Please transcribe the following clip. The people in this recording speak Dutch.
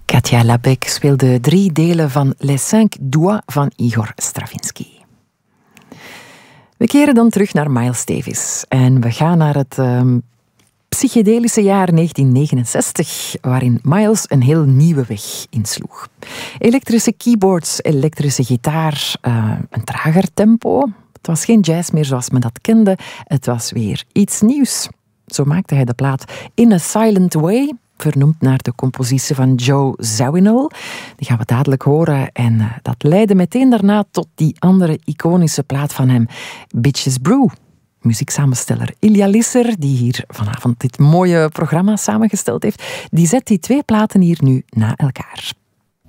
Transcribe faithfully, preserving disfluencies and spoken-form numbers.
Katja Labec speelde drie delen van Les Cinq Doigts van Igor Stravinsky. We keren dan terug naar Miles Davis en we gaan naar het uh, psychedelische jaar negentien negenenzestig, waarin Miles een heel nieuwe weg insloeg. Elektrische keyboards, elektrische gitaar, uh, een trager tempo. Het was geen jazz meer zoals men dat kende, het was weer iets nieuws. Zo maakte hij de plaat In a Silent Way, vernoemd naar de compositie van Joe Zawinul. Die gaan we dadelijk horen. En uh, dat leidde meteen daarna tot die andere iconische plaat van hem, Bitches Brew. Muzieksamensteller Ilja Lisser, die hier vanavond dit mooie programma samengesteld heeft, die zet die twee platen hier nu na elkaar.